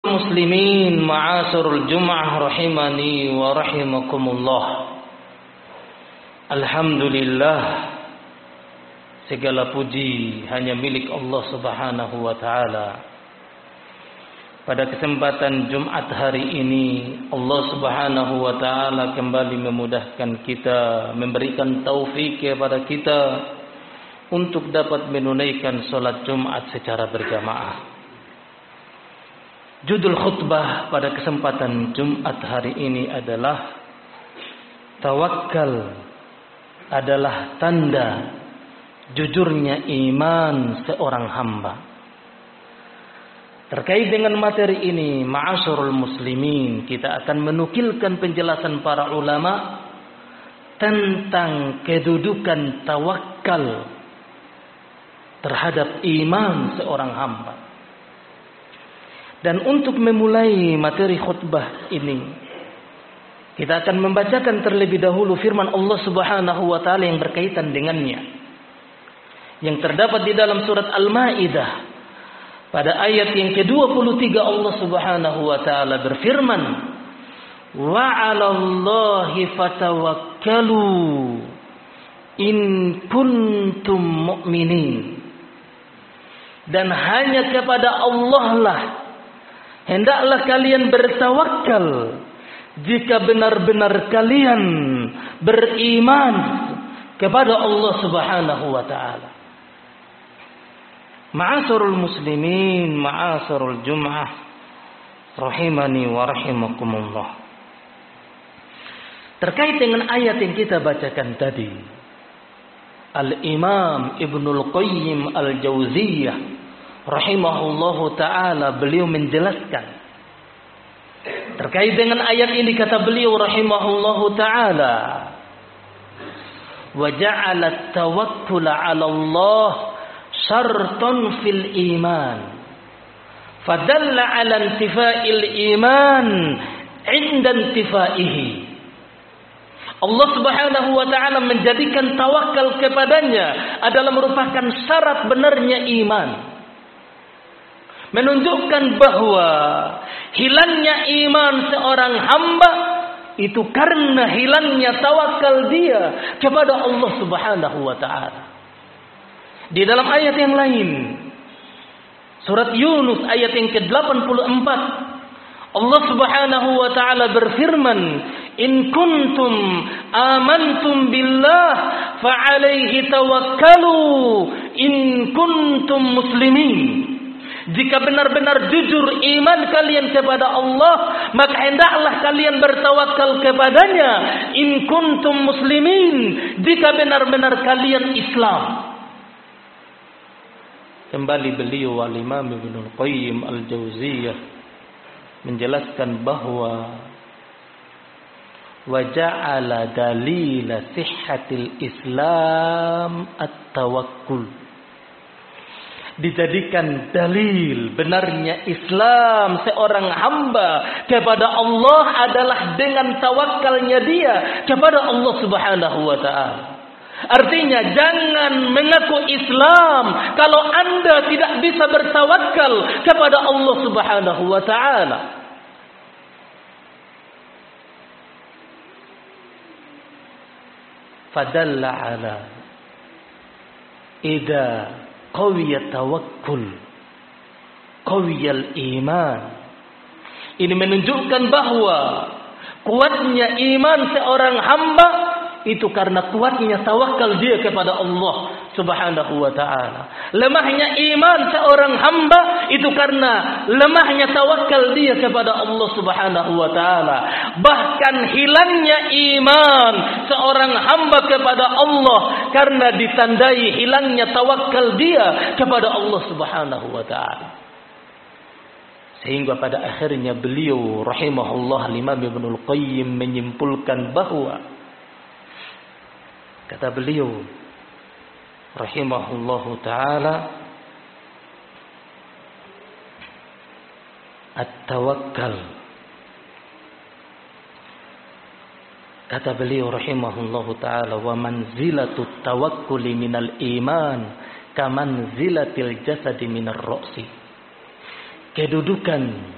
Muslimin ma'asirul jum'ah rahimani wa rahimakumullah. Alhamdulillah, segala puji hanya milik Allah Subhanahu wa ta'ala. Pada kesempatan Jumat hari ini, Allah Subhanahu wa ta'ala kembali memudahkan kita, memberikan taufik kepada kita untuk dapat menunaikan salat Jumat secara berjamaah. Judul khutbah pada kesempatan Jumat hari ini adalah tawakal adalah tanda jujurnya iman seorang hamba. Terkait dengan materi ini, ma'asyiral muslimin, kita akan menukilkan penjelasan para ulama tentang kedudukan tawakal terhadap iman seorang hamba. Dan untuk memulai materi khutbah ini, kita akan membacakan terlebih dahulu firman Allah Subhanahu wa ta'ala yang berkaitan dengannya, yang terdapat di dalam surat Al-Maidah pada ayat yang ke-23. Allah Subhanahu wa ta'ala berfirman, wa 'alallahi fatawakkalu in kuntum mu'minin. Dan hanya kepada Allah lah hendaklah kalian bertawakal jika benar-benar kalian beriman kepada Allah Subhanahu wa ta'ala. Ma'asyiral muslimin, ma'asyiral jum'ah rahimani wa rahimakumullah. Terkait dengan ayat yang kita bacakan tadi, Al-Imam Ibnul Qayyim Al-Jauziyah rahimahullahu ta'ala, beliau menjelaskan terkait dengan ayat ini. Kata beliau rahimahullahu ta'ala, wa ja'ala tawakkula 'ala Allah syartan fil iman fadalla 'ala intifa'il iman 'inda intifaihi. Allah Subhanahu wa ta'ala menjadikan tawakal kepadanya adalah merupakan syarat benarnya iman, menunjukkan bahwa hilangnya iman seorang hamba itu karena hilangnya tawakal dia kepada Allah Subhanahu wa ta'ala. Di dalam ayat yang lain, surat Yunus ayat yang ke-84, Allah Subhanahu wa ta'ala berfirman, in kuntum amantum billah fa'alaihi tawakkalu in kuntum muslimin. Jika benar-benar jujur iman kalian kepada Allah, maka hendaklah kalian bertawakal kepadanya. In kuntum muslimin, jika benar-benar kalian Islam. Kembali beliau Al-Imam Ibnul Qayyim Al-Jauziyah menjelaskan bahwa wa ja'ala dalila sihhatil Islam at-tawakkul. Dijadikan dalil benarnya Islam seorang hamba kepada Allah adalah dengan tawakalnya dia kepada Allah Subhanahu wa ta'ala. Artinya jangan mengaku Islam kalau Anda tidak bisa bertawakal kepada Allah Subhanahu wa ta'ala. Fadalla ala ida qawiyat tawakkul qawiyal iman. Ini menunjukkan bahwa kuatnya iman seorang hamba itu karena kuatnya tawakal dia kepada Allah Subhanahu wa ta'ala. Lemahnya iman seorang hamba itu karena lemahnya tawakal dia kepada Allah Subhanahu wa ta'ala. Bahkan hilangnya iman seorang hamba kepada Allah karena ditandai hilangnya tawakal dia kepada Allah Subhanahu wa ta'ala. Sehingga pada akhirnya beliau rahimahullah Imam Ibnul Qayyim menyimpulkan bahwa, kata beliau rahimahullahu ta'ala, at-tawakkal, kata beliau rahimahullahu ta'ala, wa manzilatut tawakkuli minal iman kamanzilatil jasadi minar ra'si. Kedudukan